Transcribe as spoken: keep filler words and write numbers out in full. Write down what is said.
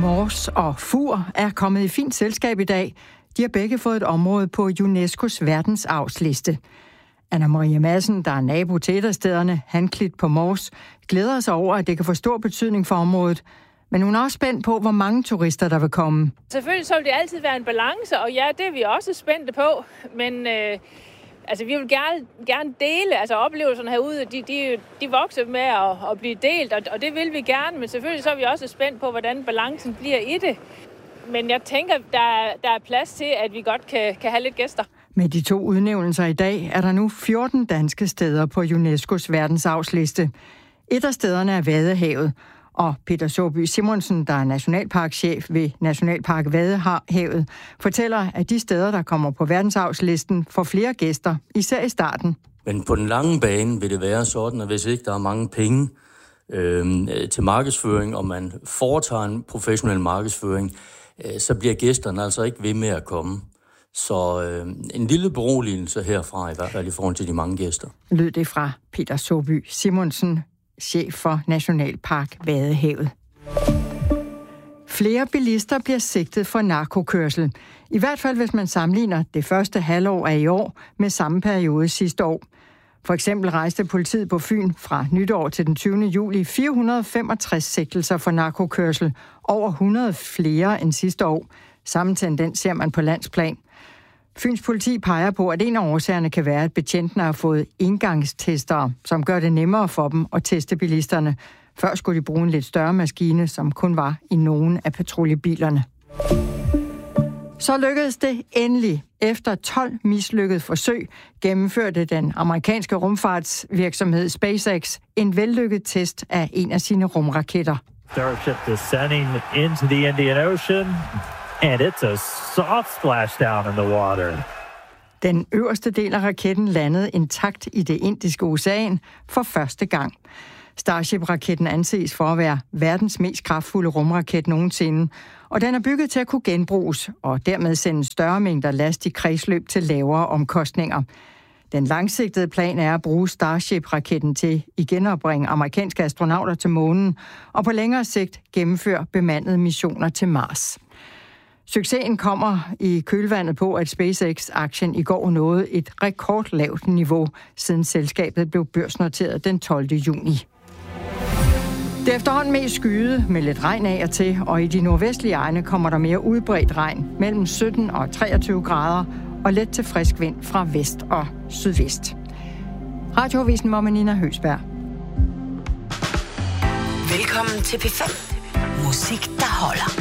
Mors og Fur er kommet i fint selskab i dag. De har begge fået et område på UNESCO's verdensarvsliste. Anna-Marie Madsen, der er nabo til et af stederne, Hanklit på Mors, glæder sig over, at det kan få stor betydning for området. Men hun er også spændt på, hvor mange turister, der vil komme. Selvfølgelig så vil det altid være en balance, og ja, det er vi også spændte på. Men øh, altså, vi vil gerne, gerne dele altså, oplevelserne herude. De, de, de vokser med at, at blive delt, og, og det vil vi gerne. Men selvfølgelig så er vi også spændt på, hvordan balancen bliver i det. Men jeg tænker, der, der er plads til, at vi godt kan, kan have lidt gæster. Med de to udnævnelser i dag er der nu fjorten danske steder på UNESCO's verdensarvsliste. Et af stederne er Vadehavet, og Peter Såby Simonsen, der er nationalparkchef ved Nationalpark Vadehavet, fortæller, at de steder, der kommer på verdensarvslisten, får flere gæster, især i starten. Men på den lange bane vil det være sådan, at hvis ikke der er mange penge øh, til markedsføring, og man foretager en professionel markedsføring, øh, så bliver gæsterne altså ikke ved med at komme. Så øh, en lille beroligelse herfra, i hvert fald i forhold til de mange gæster. Lød det fra Peter Såby Simonsen, chef for Nationalpark Vadehavet. Flere bilister bliver sigtet for narkokørsel. I hvert fald, hvis man sammenligner det første halvår af i år med samme periode sidste år. For eksempel rejste politiet på Fyn fra nytår til den tyvende juli fire hundrede og femogtres sigtelser for narkokørsel, over hundrede flere end sidste år. Samme tendens ser man på landsplan. Fyns politi peger på, at en af årsagerne kan være, at betjentene har fået engangstestere, som gør det nemmere for dem at teste bilisterne. Før skulle de bruge en lidt større maskine, som kun var i nogle af patruljebilerne. Så lykkedes det endelig. Efter tolv mislykkede forsøg gennemførte den amerikanske rumfartsvirksomhed SpaceX en vellykket test af en af sine rumraketter. Starship descending into the Indian Ocean. And it's a soft splashdown in the water. Den øverste del af raketten landede intakt i det Indiske Ocean for første gang. Starship-raketten anses for at være verdens mest kraftfulde rumraket nogensinde, og den er bygget til at kunne genbruges og dermed sende større mængder last i kredsløb til lavere omkostninger. Den langsigtede plan er at bruge Starship-raketten til igen at bringe amerikanske astronauter til månen og på længere sigt gennemføre bemandede missioner til Mars. Succesen kommer i kølvandet på, at SpaceX-aktien i går nåede et rekordlavt niveau, siden selskabet blev børsnoteret den tolvte juni. Det er efterhånden mest skyet med lidt regn af og til, og i de nordvestlige egne kommer der mere udbredt regn, mellem sytten og treogtyve grader, og let til frisk vind fra vest og sydvest. Radioavisen med Nina Høsberg. Velkommen til P fem. Musik, der holder.